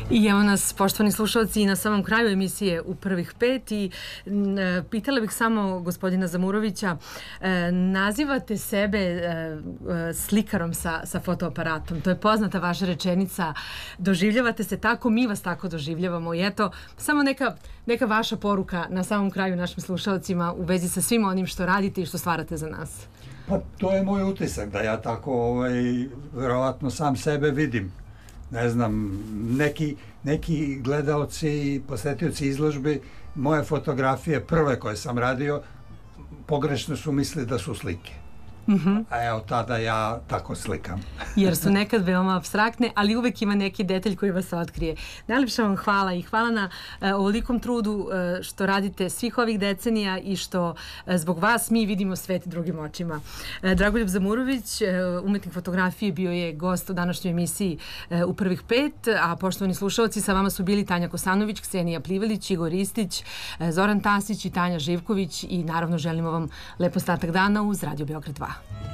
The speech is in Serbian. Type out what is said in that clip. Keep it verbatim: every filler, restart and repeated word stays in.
I evo nas, poštovani slušalci, na samom kraju emisije U prvih pet i pitala bih samo gospodina Zamurovića, nazivate sebe slikarom sa, sa fotoaparatom. To je poznata vaša rečenica. Doživljavate se tako, mi vas tako doživljavamo. I eto, samo neka, neka vaša poruka na samom kraju našim slušalcima u vezi sa svim onim što radite i što stvarate za nas. Pa to je moj utisak, da ja tako ovaj, verovatno sam sebe vidim. Ne znam, neki, neki gledaoci i posetioci izložbi moje fotografije, prve koje sam radio, pogrešno su mislili da su slike. Mm-hmm. A evo tada ja tako slikam. Jer su nekad veoma apstraktne, ali uvek ima neki detalj koji vas otkrije. Najlepša vam hvala i hvala na uh, ovolikom trudu uh, što radite svih ovih decenija i što uh, zbog vas mi vidimo svet drugim očima. Uh, Dragoljub Zamurović, uh, umetnik fotografije, bio je gost u današnjoj emisiji uh, U prvih pet, a poštovani slušalci, sa vama su bili Tanja Kosanović, Ksenija Plivelić, Igor Ristić, uh, Zoran Tasić i Tanja Živković i naravno želimo vam lep ostatak dana uz Radio Beograd dva.